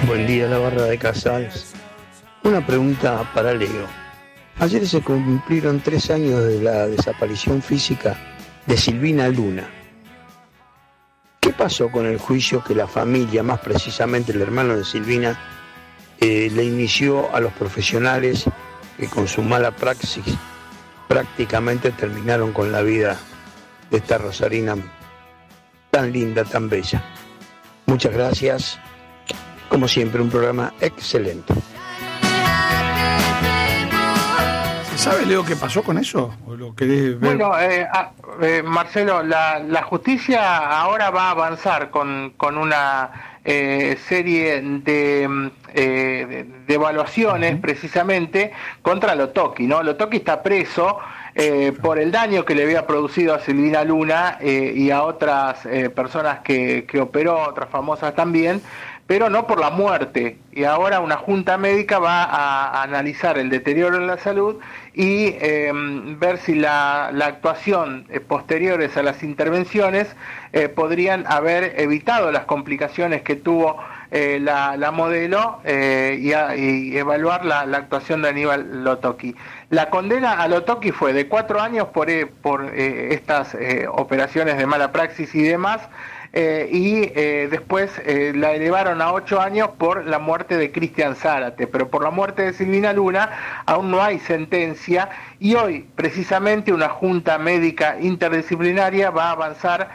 Buen día, la barra de Casals. Una pregunta para Leo. Ayer se cumplieron 3 años de la desaparición física de Silvina Luna. ¿Qué pasó con el juicio que la familia, más precisamente el hermano de Silvina, le inició a los profesionales que con su mala praxis prácticamente terminaron con la vida de esta rosarina tan linda, tan bella? Muchas gracias. Como siempre, un programa excelente. ¿Sabe, Leo, qué pasó con eso? ¿O lo querés ver? Bueno, Marcelo, la justicia ahora va a avanzar con una serie de evaluaciones precisamente contra Lotoki, ¿no? Lotoki está preso por el daño que le había producido a Silvina Luna y a otras personas que operó, otras famosas también, pero no por la muerte. Y ahora una junta médica va a analizar el deterioro en la salud y ver si la actuación posteriores a las intervenciones podrían haber evitado las complicaciones que tuvo la modelo y evaluar la actuación de Aníbal Lotoki. La condena a Lotoki fue de 4 años por estas operaciones de mala praxis y demás, y después la elevaron a 8 años por la muerte de Cristian Zárate, pero por la muerte de Silvina Luna aún no hay sentencia, y hoy precisamente una junta médica interdisciplinaria va a avanzar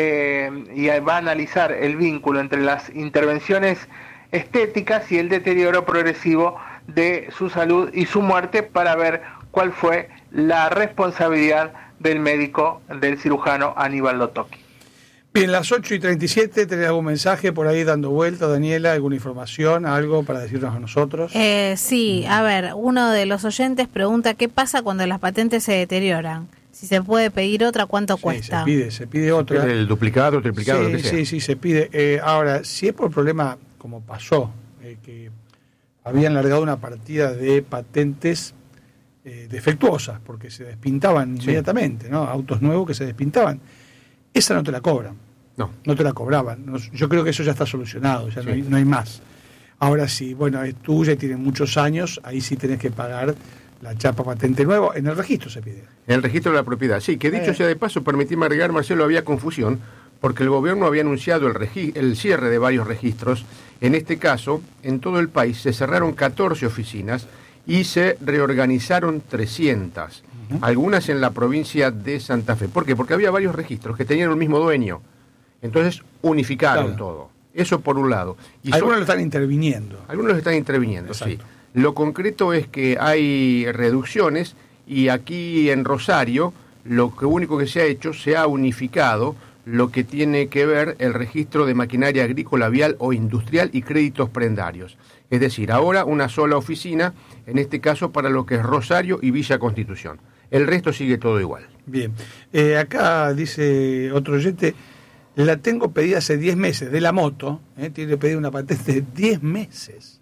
y va a analizar el vínculo entre las intervenciones estéticas y el deterioro progresivo de su salud y su muerte, para ver cuál fue la responsabilidad del médico, del cirujano Aníbal Lotoki. Bien, las 8:37, ¿tenés algún mensaje por ahí dando vuelta, Daniela? ¿Alguna información, algo para decirnos a nosotros? Sí, a ver, uno de los oyentes pregunta qué pasa cuando las patentes se deterioran. Si se puede pedir otra, ¿cuánto cuesta? Se pide otra. El duplicado, triplicado, lo que sea. Sí, se pide. Ahora, si es por problema, como pasó, que habían largado una partida de patentes defectuosas, porque se despintaban inmediatamente, ¿no? Autos nuevos que se despintaban. Esa no te la cobran. No te la cobraban. Yo creo que eso ya está solucionado, ya no hay más. Ahora sí, bueno, es tuya y tiene muchos años, ahí sí tenés que pagar la chapa patente nueva. En el registro se pide. En el registro de la propiedad, sí, que dicho sea de paso, permitíme agregar, Marcelo, había confusión, porque el gobierno había anunciado el cierre de varios registros. En este caso, en todo el país se cerraron 14 oficinas y se reorganizaron 300. Algunas en la provincia de Santa Fe. ¿Por qué? Porque había varios registros que tenían el mismo dueño. Entonces unificaron todo. Eso por un lado. Y algunos lo están interviniendo. Algunos lo están interviniendo, Exacto. sí. Lo concreto es que hay reducciones, y aquí en Rosario lo único que se ha hecho, se ha unificado lo que tiene que ver el registro de maquinaria agrícola, vial o industrial y créditos prendarios. Es decir, ahora una sola oficina, en este caso para lo que es Rosario y Villa Constitución. El resto sigue todo igual. Bien. Acá dice otro oyente, la tengo pedida hace 10 meses, de la moto, tiene pedida una patente de 10 meses.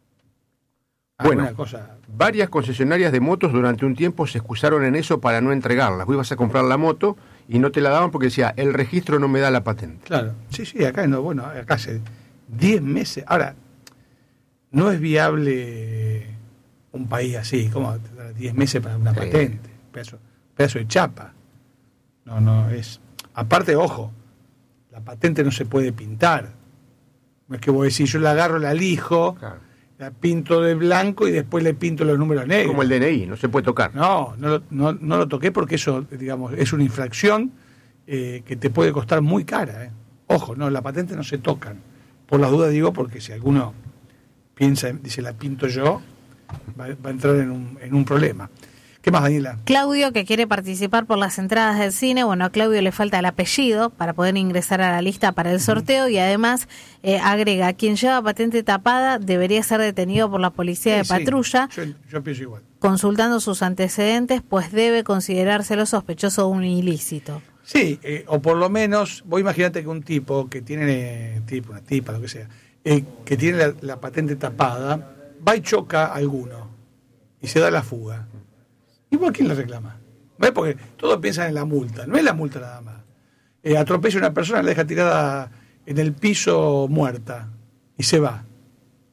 Bueno, varias concesionarias de motos durante un tiempo se excusaron en eso para no entregarlas. Vos ibas a comprar la moto y no te la daban porque decía, el registro no me da la patente. Claro, sí, acá no, bueno, acá hace 10 meses. Ahora, no es viable un país así, ¿cómo 10 meses para una patente? Pedazo de chapa. No es. Aparte, ojo, la patente no se puede pintar. No es que vos decís, yo la agarro, la lijo, la pinto de blanco y después le pinto los números negros. Como el DNI, no se puede tocar. No lo toqué porque eso, digamos, es una infracción que te puede costar muy cara. Ojo, no, la patente no se tocan. Por las dudas digo, porque si alguno piensa, dice, la pinto yo, va a entrar en un problema. ¿Qué más, Daniela? Claudio, que quiere participar por las entradas del cine. Bueno, a Claudio le falta el apellido para poder ingresar a la lista para el sorteo, y además agrega, quien lleva patente tapada debería ser detenido por la policía de patrulla. Yo pienso igual. Consultando sus antecedentes, pues debe considerárselo sospechoso de un ilícito. Sí, o por lo menos, vos imaginate que un tipo que tiene, una tipa, lo que sea, que tiene la patente tapada, va y choca a alguno y se da la fuga. ¿Y vos a quién le reclama? ¿No es? Porque todos piensan en la multa, no es la multa nada más. Atropella a una persona, la deja tirada en el piso muerta y se va.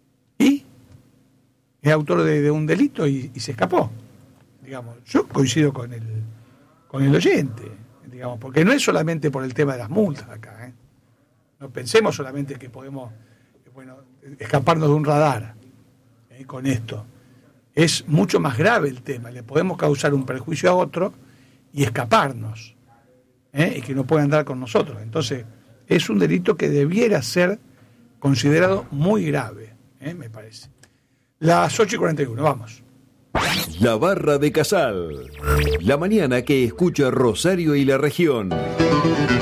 es autor de un delito y se escapó. Digamos, yo coincido con el oyente, digamos, porque no es solamente por el tema de las multas acá, ¿eh? No pensemos solamente que podemos escaparnos de un radar con esto. Es mucho más grave el tema, le podemos causar un perjuicio a otro y escaparnos, y que no puedan andar con nosotros. Entonces, es un delito que debiera ser considerado muy grave, me parece. Las 8:41, vamos. La Barra de Casal. La mañana que escucha Rosario y la región.